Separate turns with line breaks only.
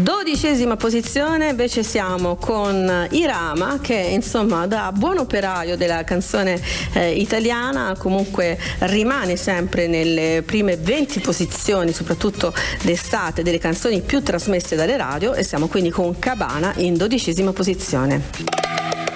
12ª posizione invece siamo con Irama, che insomma da buon operaio della canzone italiana comunque rimane sempre nelle prime 20 posizioni, soprattutto d'estate, delle canzoni più trasmesse dalle radio, e siamo quindi con Cabana in 12ª posizione.